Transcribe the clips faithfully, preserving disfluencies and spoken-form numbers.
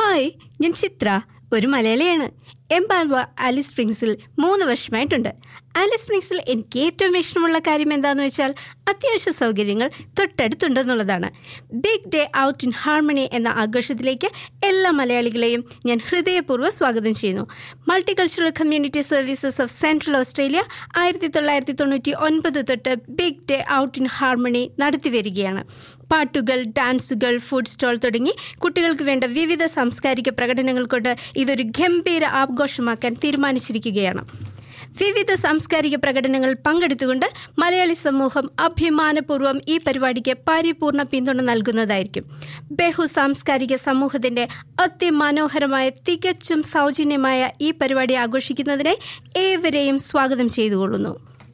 Hi, ഞാൻ ചിത്ര, ഒരു മലയാളിയാണ്. എംപാൽവ ആലിസ് സ്പ്രിങ്സിൽ മൂന്ന് വർഷമായിട്ടുണ്ട്. ആലിസ് സ്പ്രിങ്സിൽ എനിക്ക് ഏറ്റവും ഇഷ്ടമുള്ള കാര്യം എന്താണെന്ന് വെച്ചാൽ അത്യാവശ്യ സൗകര്യങ്ങൾ തൊട്ടടുത്തുണ്ടെന്നുള്ളതാണ്. Big day out in harmony എന്ന ആഘോഷത്തിലേക്ക് എല്ലാ മലയാളികളെയും ഞാൻ ഹൃദയപൂർവ്വം സ്വാഗതം ചെയ്യുന്നു. Multicultural community services of central Australia ആയിരത്തി തൊള്ളായിരത്തി തൊണ്ണൂറ്റി ഒൻപത് തൊട്ട് big day out in harmony നടത്തി വരികയാണ്. പാട്ടുകൾ, ഡാൻസുകൾ, ഫുഡ് സ്റ്റോൾ തുടങ്ങി കുട്ടികൾക്ക് വേണ്ട വിവിധ സാംസ്കാരിക പ്രകടനങ്ങൾ കൊണ്ട് ഇതൊരു ഗംഭീര ആഘോഷമാക്കാൻ തീരുമാനിച്ചിരിക്കുകയാണ്. വിവിധ സാംസ്കാരിക പ്രകടനങ്ങൾ പങ്കെടുത്തുകൊണ്ട് മലയാളി സമൂഹം അഭിമാനപൂർവ്വം ഈ പരിപാടിക്ക് പരിപൂർണ പിന്തുണ നൽകുന്നതായിരിക്കും. ബഹു സാംസ്കാരിക സമൂഹത്തിന്റെ അതിമനോഹരമായ തികച്ചും സൗജന്യമായ ഈ പരിപാടി ആഘോഷിക്കുന്നതിനായി ഏവരെയും സ്വാഗതം ചെയ്തുകൊള്ളുന്നു.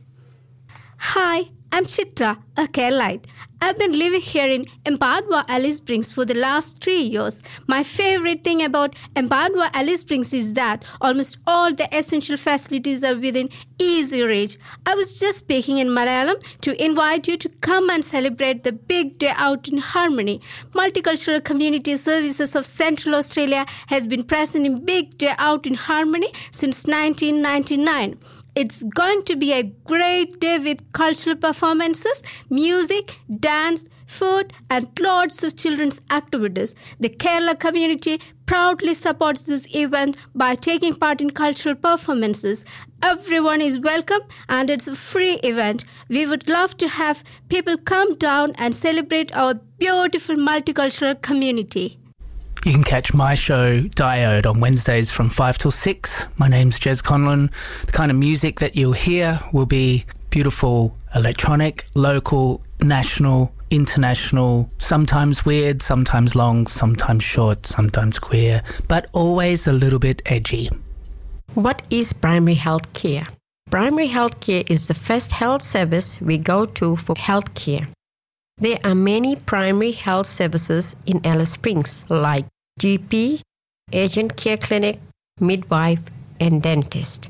Hi, I'm Chitra, a Keralite. I've been living here in Empadua Alice Springs for the last three years. My favorite thing about Empadua Alice Springs is that almost all the essential facilities are within easy reach. I was just speaking in Malayalam to invite you to come and celebrate the big day out in Harmony. Multicultural Community Services of Central Australia has been present in Big Day Out in Harmony since nineteen ninety-nine. It's going to be a great day with cultural performances, music, dance, food, and lots of children's activities. The Kerala community proudly supports this event by taking part in cultural performances. Everyone is welcome and it's a free event. We would love to have people come down and celebrate our beautiful multicultural community. You can catch my show, Diode, on Wednesdays from five till six. My name's Jez Conlon. The kind of music that you'll hear will be beautiful, electronic, local, national, international, sometimes weird, sometimes long, sometimes short, sometimes queer, but always a little bit edgy. What is primary health care? Primary health care is the first health service we go to for health care. There are many primary health services in Alice Springs like G P, urgent care clinic, midwife and dentist.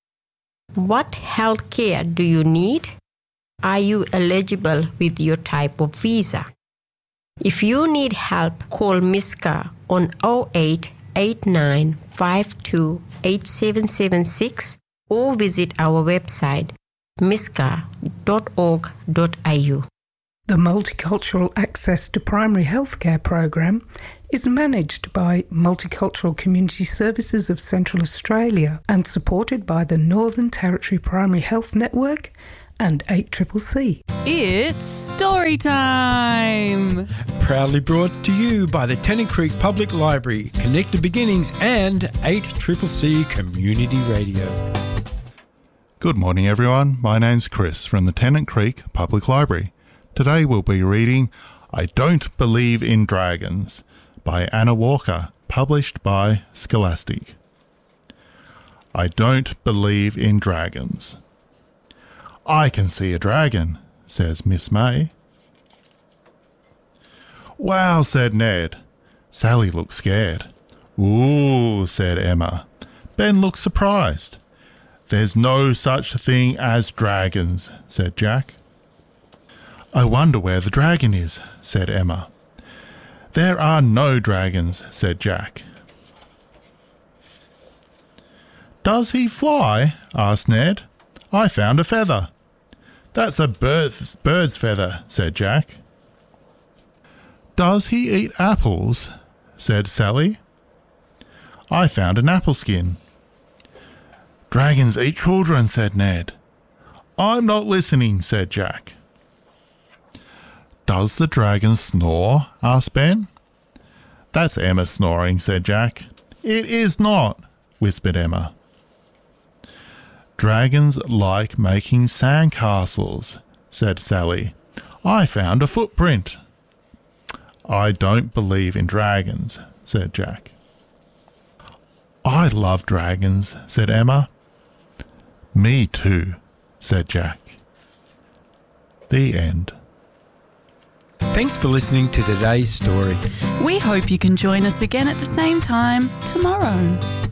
What health care do you need? Are you eligible with your type of visa? If you need help, call Miska on oh eight eight nine five two eight seven seven six or visit our website miska dot org dot a u. The Multicultural Access to Primary Healthcare program is managed by Multicultural Community Services of Central Australia and supported by the Northern Territory Primary Health Network and eight C C C. It's story time! Proudly brought to you by the Tennant Creek Public Library, Connected Beginnings and eight C C C Community Radio. Good morning everyone, my name's Chris from the Tennant Creek Public Library. Today we'll be reading I Don't Believe in Dragons by Anna Walker, published by Scholastic. I don't believe in dragons. I can see a dragon, says Miss May. Wow, said Ned. Sally looked scared. Ooh, said Emma. Ben looked surprised. There's no such thing as dragons, said Jack. I wonder where the dragon is, said Emma. There are no dragons, said Jack. Does he fly? asked Ned. I found a feather. That's a bird's, bird's feather, said Jack. Does he eat apples? said Sally. I found an apple skin. Dragons eat children, said Ned. I'm not listening, said Jack. Does the dragon snore? asked Ben. That's Emma snoring, said Jack. It is not, whispered Emma. Dragons like making sandcastles, said Sally. I found a footprint. I don't believe in dragons, said Jack. I love dragons, said Emma. Me too, said Jack. The end. Thanks for listening to today's story. We hope you can join us again at the same time tomorrow.